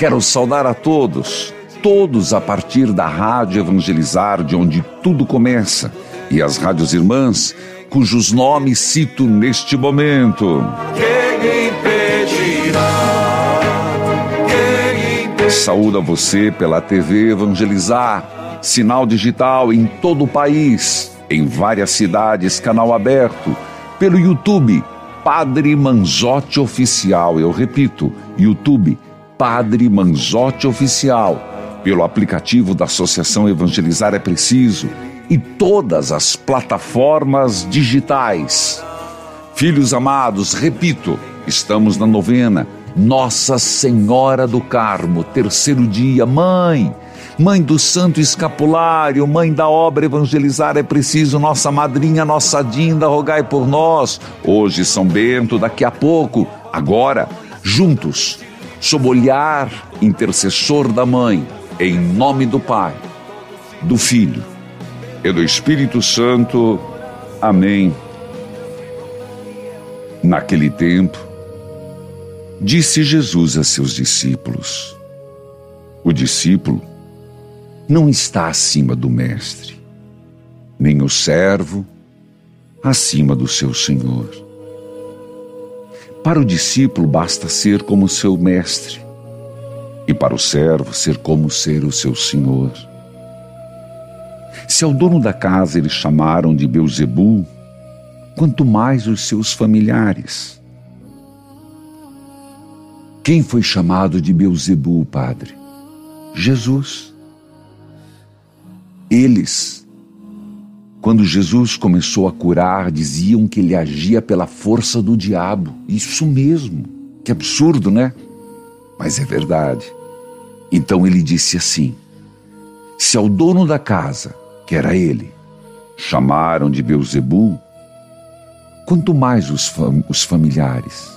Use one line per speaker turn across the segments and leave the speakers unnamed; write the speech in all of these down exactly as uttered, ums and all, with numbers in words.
Quero saudar a todos, todos a partir da Rádio Evangelizar, de onde tudo começa, e as rádios irmãs, cujos nomes cito neste momento.
Quem impedirá? Quem impedirá?
Saúdo a você pela T V Evangelizar, sinal digital em todo o país, em várias cidades, canal aberto, pelo YouTube, Padre Manzotti Oficial. Eu repito, YouTube, Padre Manzotti Oficial, pelo aplicativo da Associação Evangelizar é Preciso e todas as plataformas digitais. Filhos amados, repito, estamos na novena Nossa Senhora do Carmo, terceiro dia. Mãe, Mãe do Santo Escapulário, Mãe da obra Evangelizar é Preciso, nossa madrinha, nossa Dinda, rogai por nós. Hoje São Bento, daqui a pouco, agora, juntos, sob o olhar intercessor da Mãe, em nome do Pai, do Filho e do Espírito Santo. Amém. Naquele tempo, disse Jesus a seus discípulos: o discípulo não está acima do mestre, nem o servo acima do seu senhor. Para o discípulo basta ser como seu mestre, e para o servo ser como ser o seu senhor. Se ao dono da casa eles chamaram de Beelzebul, quanto mais os seus familiares. Quem foi chamado de Beelzebul, Padre? Jesus. Eles, quando Jesus começou a curar, diziam que ele agia pela força do diabo. Isso mesmo, que absurdo, né? Mas é verdade. Então ele disse assim: se ao dono da casa, que era ele, chamaram de Beelzebul, quanto mais os, fam- os familiares.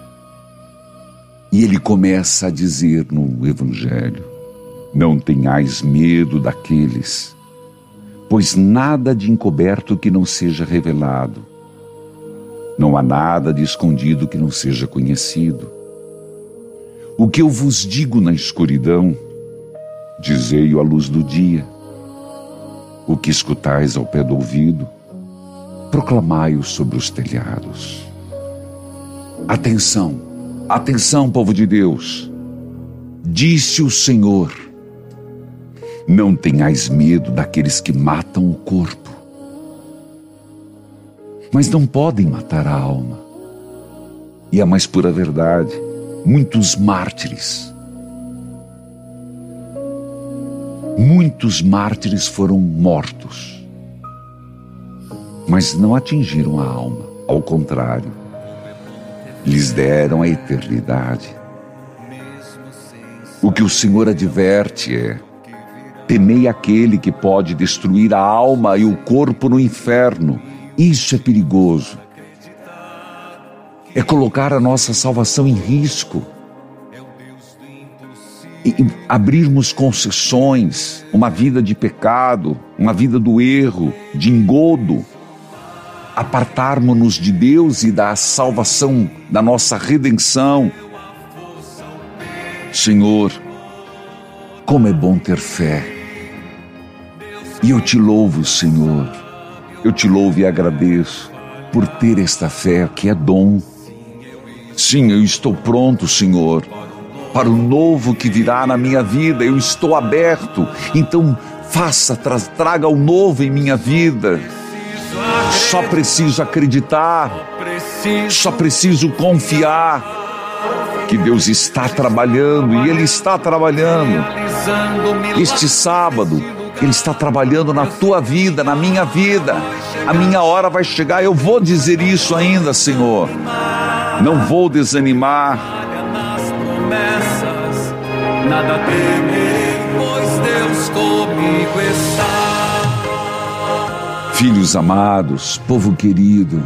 E ele começa a dizer no Evangelho: não tenhais medo daqueles, pois nada de encoberto que não seja revelado, não há nada de escondido que não seja conhecido. O que eu vos digo na escuridão, dizei-o à luz do dia. O que escutais ao pé do ouvido, proclamai-o sobre os telhados. Atenção, atenção, povo de Deus. Disse o Senhor: não tenhais medo daqueles que matam o corpo, mas não podem matar a alma. E a mais pura verdade, muitos mártires, muitos mártires foram mortos, mas não atingiram a alma. Ao contrário, lhes deram a eternidade. O que o Senhor adverte é: temei aquele que pode destruir a alma e o corpo no inferno. Isso é perigoso. É colocar a nossa salvação em risco. E abrirmos concessões, uma vida de pecado, uma vida do erro, de engodo. Apartarmos-nos de Deus e da salvação, da nossa redenção. Senhor, como é bom ter fé. E eu te louvo, Senhor, eu te louvo e agradeço por ter esta fé que é dom. Sim, eu estou pronto, Senhor, para o novo que virá na minha vida. Eu estou aberto, então faça, tra- traga o novo em minha vida. Só preciso acreditar, só preciso confiar que Deus está trabalhando, e Ele está trabalhando. Este sábado, Ele está trabalhando na tua vida, na minha vida. A minha hora vai chegar, eu vou dizer isso ainda, Senhor. Não vou desanimar.
Nada temer, pois Deus comigo está.
Filhos amados, povo querido,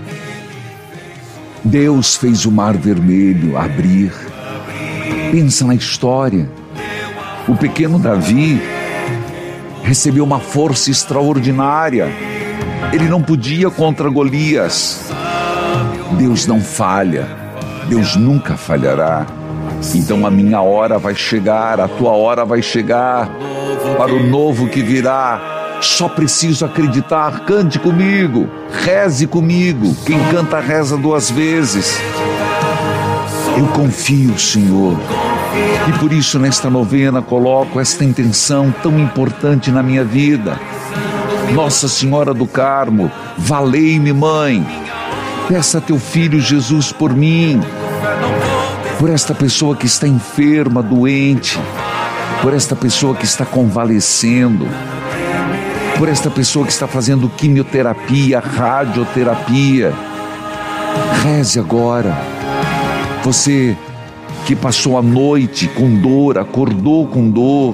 Deus fez o mar vermelho abrir. Pensa na história. O pequeno Davi recebeu uma força extraordinária. Ele não podia contra Golias. Deus não falha. Deus nunca falhará. Então a minha hora vai chegar, a tua hora vai chegar, para o novo que virá. Só preciso acreditar. Cante comigo, reze comigo. Quem canta reza duas vezes. Eu confio, Senhor, e por isso nesta novena coloco esta intenção tão importante na minha vida. Nossa Senhora do Carmo, valei-me, Mãe. Peça a teu Filho Jesus por mim, por esta pessoa que está enferma, doente, por esta pessoa que está convalescendo, por esta pessoa que está fazendo quimioterapia, radioterapia. Reze agora. Você que passou a noite com dor, acordou com dor.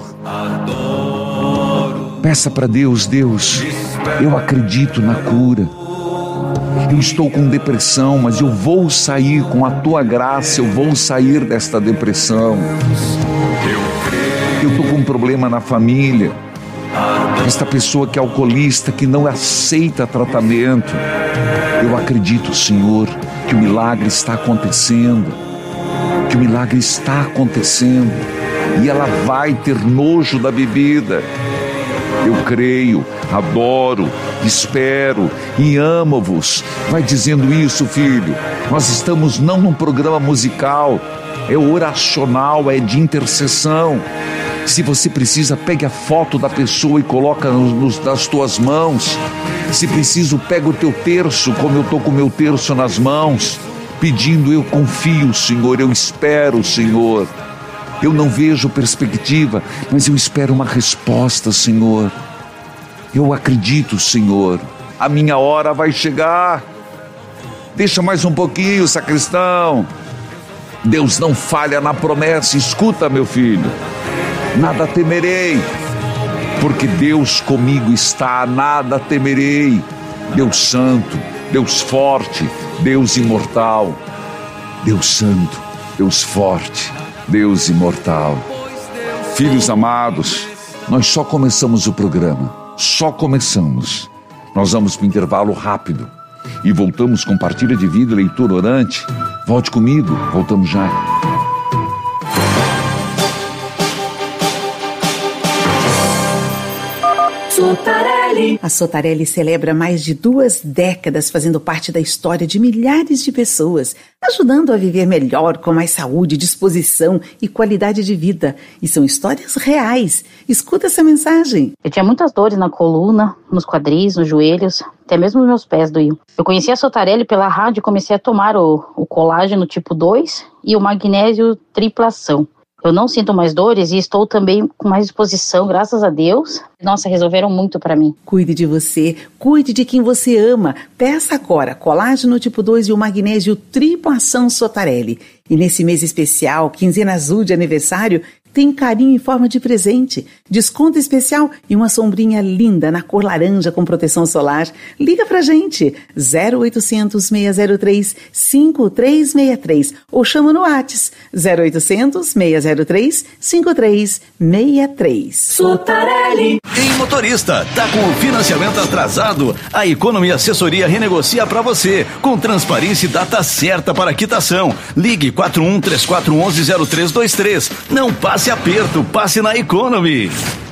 Peça para Deus: Deus, eu acredito na cura. Eu estou com depressão, mas eu vou sair com a tua graça, eu vou sair desta depressão. Eu estou com um problema na família. Esta pessoa que é alcoolista, que não aceita tratamento. Eu acredito, Senhor, que o milagre está acontecendo. Que o milagre está acontecendo. E ela vai ter nojo da bebida. Eu creio, adoro, espero e amo-vos. Vai dizendo isso, filho. Nós estamos não num programa musical, é oracional, é de intercessão. Se você precisa, pegue a foto da pessoa e coloca nos, nas tuas mãos. Se preciso, pega o teu terço, como eu estou com o meu terço nas mãos, pedindo: eu confio, Senhor, eu espero, Senhor. Eu não vejo perspectiva, mas eu espero uma resposta, Senhor. Eu acredito, Senhor. A minha hora vai chegar. Deixa mais um pouquinho, sacristão. Deus não falha na promessa. Escuta, meu filho. Nada temerei, porque Deus comigo está. Nada temerei. Deus santo, Deus forte, Deus imortal. Deus santo, Deus forte, Deus imortal. Filhos amados, nós só começamos o programa, só começamos. Nós vamos para o intervalo rápido e voltamos com partilha de vida, leitura orante. Volte comigo, voltamos já.
Sotarelli. A Sotarelli celebra mais de duas décadas fazendo parte da história de milhares de pessoas, ajudando a viver melhor, com mais saúde, disposição e qualidade de vida. E são histórias reais. Escuta essa mensagem.
Eu tinha muitas dores na coluna, nos quadris, nos joelhos, até mesmo os meus pés doíam. Eu conheci a Sotarelli pela rádio e comecei a tomar o, o colágeno tipo dois e o magnésio triplação. Eu não sinto mais dores e estou também com mais disposição, graças a Deus. Nossa, resolveram muito para mim.
Cuide de você, cuide de quem você ama. Peça agora colágeno tipo dois e o magnésio triplo ação Sotarelli. E nesse mês especial, quinzena azul de aniversário, tem carinho em forma de presente, desconto especial e uma sombrinha linda na cor laranja com proteção solar. Liga pra gente, zero oitocentos, seis zero três, cinco três seis três ou chama no WhatsApp, zero oitocentos, seis zero três, cinco três seis três. Sotarelli.
Em motorista, tá com o financiamento atrasado? A Economia Assessoria renegocia para você, com transparência e data certa para a quitação. Ligue quatro um três quatro um um zero três dois três. Não passe aperto, passe na Economy.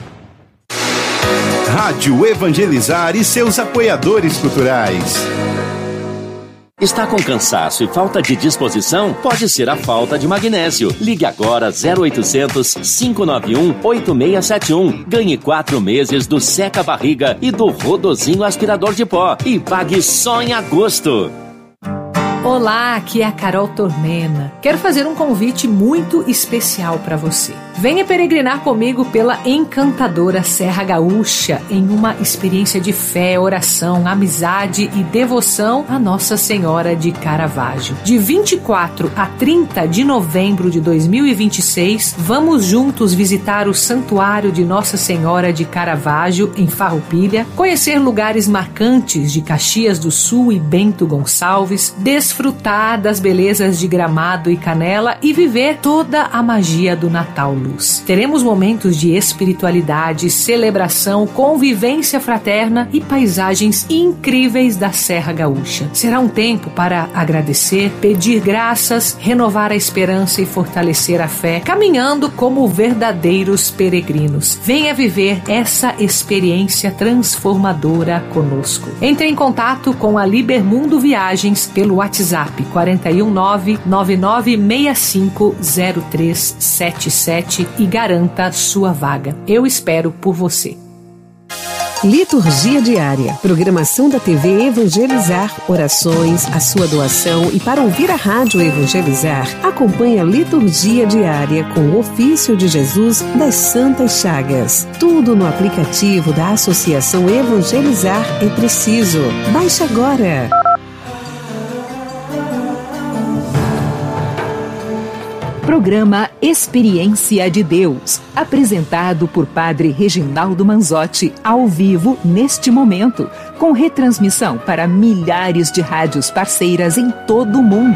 Rádio Evangelizar e seus apoiadores culturais.
Está com cansaço e falta de disposição? Pode ser a falta de magnésio. Ligue agora zero oitocentos, cinco nove um, oito seis sete um. Ganhe quatro meses do Seca Barriga e do Rodozinho Aspirador de Pó. E pague só em agosto.
Olá, aqui é a Carol Tormena. Quero fazer um convite muito especial para você. Venha peregrinar comigo pela encantadora Serra Gaúcha em uma experiência de fé, oração, amizade e devoção a Nossa Senhora de Caravaggio. De vinte e quatro a trinta de novembro de dois mil e vinte e seis, vamos juntos visitar o Santuário de Nossa Senhora de Caravaggio em Farroupilha, conhecer lugares marcantes de Caxias do Sul e Bento Gonçalves, desfrutar das belezas de Gramado e Canela e viver toda a magia do Natal luz. Teremos momentos de espiritualidade, celebração, convivência fraterna e paisagens incríveis da Serra Gaúcha. Será um tempo para agradecer, pedir graças, renovar a esperança e fortalecer a fé, caminhando como verdadeiros peregrinos. Venha viver essa experiência transformadora conosco. Entre em contato com a Libermundo Viagens pelo WhatsApp quatro um nove, nove nove seis cinco zero três sete sete e garanta sua vaga. Eu espero por você.
Liturgia Diária, programação da T V Evangelizar, orações, a sua doação e para ouvir a Rádio Evangelizar, acompanhe a Liturgia Diária com o Ofício de Jesus das Santas Chagas. Tudo no aplicativo da Associação Evangelizar é preciso. Baixe agora!
Programa Experiência de Deus, apresentado por Padre Reginaldo Manzotti, ao vivo neste momento, com retransmissão para milhares de rádios parceiras em todo o mundo.